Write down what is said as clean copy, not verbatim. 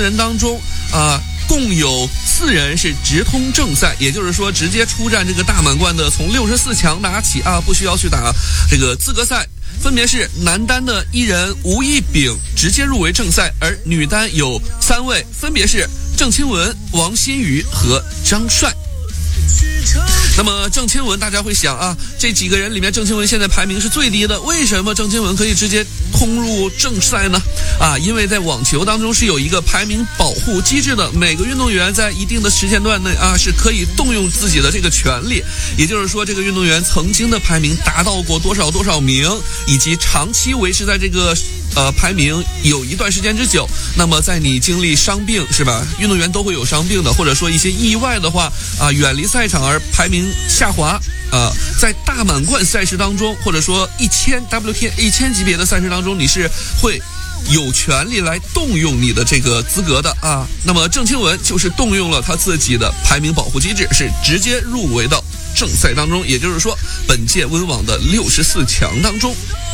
人当中共有4人是直通正赛，也就是说直接出战这个大满贯的，从64强打起不需要去打这个资格赛。分别是男单的1人吴亦丙直接入围正赛，而女单有3位，分别是郑钦文、王欣瑜和张帅。那么郑钦文大家会想这几个人里面郑钦文现在排名是最低的，为什么郑钦文可以直接通入正赛呢？因为在网球当中是有一个排名保护机制的，每个运动员在一定的时间段内是可以动用自己的这个权利，也就是说这个运动员曾经的排名达到过多少名，以及长期维持在这个排名有一段时间之久。那么在你经历伤病是吧，运动员都会有伤病的，或者说一些意外的话远离赛场而排名下滑在大满贯赛事当中，或者说1000级别的赛事当中，你是会有权利来动用你的这个资格的那么郑钦文就是动用了他自己的排名保护机制，是直接入围到正赛当中，也就是说本届温网的64强当中。